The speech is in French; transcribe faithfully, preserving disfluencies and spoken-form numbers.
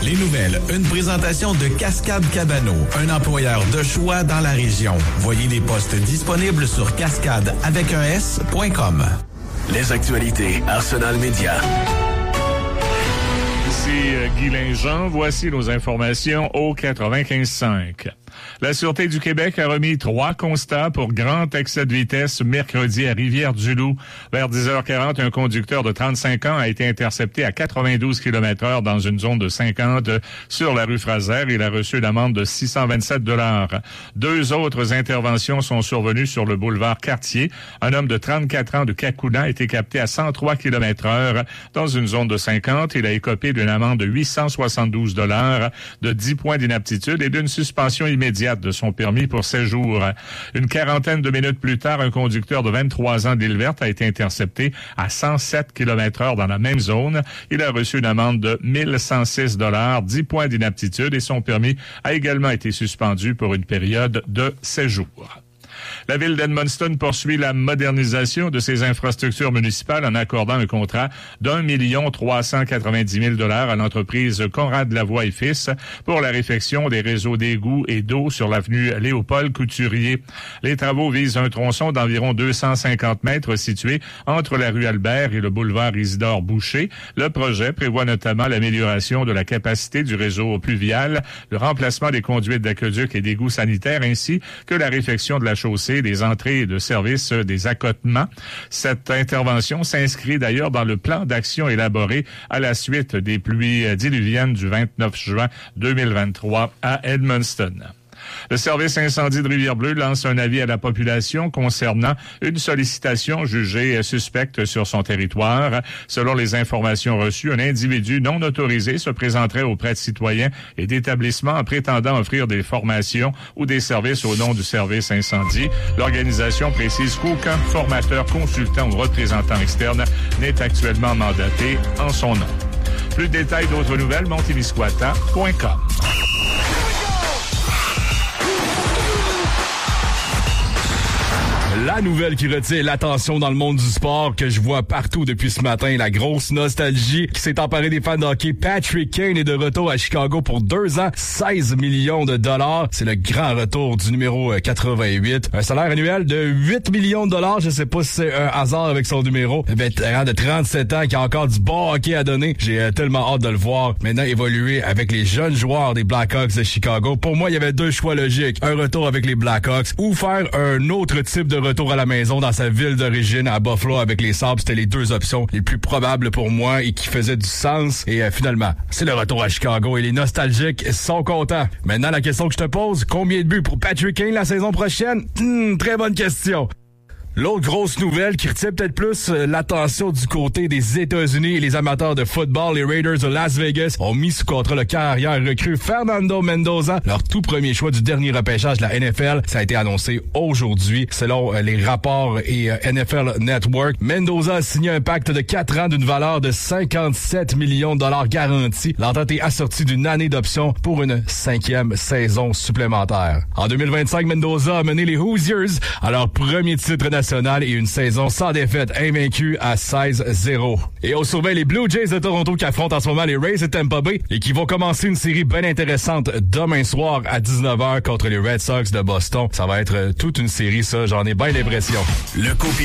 Les nouvelles, une présentation de Cascade Cabano, un employeur de choix dans la région. Voyez les postes disponibles sur cascade avec un S point com. Les actualités Arsenal Média. Ici Guy Linjean, voici nos informations au quatre-vingt-quinze cinq. La Sûreté du Québec a remis trois constats pour grand excès de vitesse mercredi à Rivière-du-Loup. Vers dix heures quarante, un conducteur de trente-cinq ans a été intercepté à quatre-vingt-douze kilomètres heure dans une zone de cinquante sur la rue Fraser. Il a reçu une amende de six cent vingt-sept dollars. Deux autres interventions sont survenues sur le boulevard Cartier. Un homme de trente-quatre ans de Cacouna a été capté à cent trois kilomètres heure dans une zone de cinquante. Il a écopé d'une amende de huit cent soixante-douze dollars, de dix points d'inaptitude et d'une suspension immédiate de son permis pour seize jours. Une quarantaine de minutes plus tard, un conducteur de vingt-trois ans d'Île-Verte a été intercepté à cent sept kilomètres heure dans la même zone. Il a reçu une amende de mille cent six dollars, dix points d'inaptitude et son permis a également été suspendu pour une période de seize jours. La ville d'Edmundston poursuit la modernisation de ses infrastructures municipales en accordant un contrat d'un million trois cent quatre-vingt-dix mille dollars à l'entreprise Conrad Lavoie et Fils pour la réfection des réseaux d'égouts et d'eau sur l'avenue Léopold Couturier. Les travaux visent un tronçon d'environ deux cent cinquante mètres situé entre la rue Albert et le boulevard Isidore Boucher. Le projet prévoit notamment l'amélioration de la capacité du réseau pluvial, le remplacement des conduites d'aqueduc et d'égouts sanitaires ainsi que la réfection de la chaussée, des entrées de service, des accotements. Cette intervention s'inscrit d'ailleurs dans le plan d'action élaboré à la suite des pluies diluviennes du vingt-neuf juin deux mille vingt-trois à Edmundston. Le service incendie de Rivière-Bleue lance un avis à la population concernant une sollicitation jugée suspecte sur son territoire. Selon les informations reçues, un individu non autorisé se présenterait auprès de citoyens et d'établissements en prétendant offrir des formations ou des services au nom du service incendie. L'organisation précise qu'aucun formateur, consultant ou représentant externe n'est actuellement mandaté en son nom. Plus de détails d'autres nouvelles, montémiscouata point com. La nouvelle qui retient l'attention dans le monde du sport que je vois partout depuis ce matin, la grosse nostalgie qui s'est emparée des fans de hockey. Patrick Kane est de retour à Chicago pour deux ans, seize millions de dollars. C'est le grand retour du numéro quatre-vingt-huit. Un salaire annuel de huit millions de dollars. Je sais pas si c'est un hasard avec son numéro. Un vétéran de trente-sept ans qui a encore du bon hockey à donner. J'ai tellement hâte de le voir maintenant évoluer avec les jeunes joueurs des Blackhawks de Chicago. Pour moi, il y avait deux choix logiques. Un retour avec les Blackhawks ou faire un autre type de retour à la maison dans sa ville d'origine à Buffalo avec les Sabres. C'était les deux options les plus probables pour moi et qui faisaient du sens. Et euh, finalement, c'est le retour à Chicago et les nostalgiques sont contents. Maintenant, la question que je te pose, combien de buts pour Patrick Kane la saison prochaine? Hmm, très bonne question. L'autre grosse nouvelle qui retient peut-être plus euh, l'attention du côté des États-Unis et les amateurs de football, les Raiders de Las Vegas ont mis sous contrat le carrière recrue Fernando Mendoza, leur tout premier choix du dernier repêchage de la N F L. Ça a été annoncé aujourd'hui. Selon euh, les rapports et euh, N F L Network, Mendoza a signé un pacte de quatre ans d'une valeur de cinquante-sept millions de dollars garantis. L'entente est assortie d'une année d'option pour une cinquième saison supplémentaire. En deux mille vingt-cinq, Mendoza a mené les Hoosiers à leur premier titre national et une saison sans défaite, invaincue à seize zéro. Et on surveille les Blue Jays de Toronto qui affrontent en ce moment les Rays de Tampa Bay et qui vont commencer une série bien intéressante demain soir à dix-neuf heures contre les Red Sox de Boston. Ça va être toute une série, ça, j'en ai bien l'impression. Le copilote